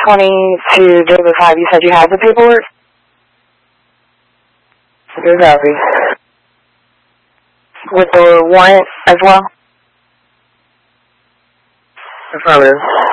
20 to David 5, you said you had the paperwork? Your copy. With the warrant as well? Affirmative.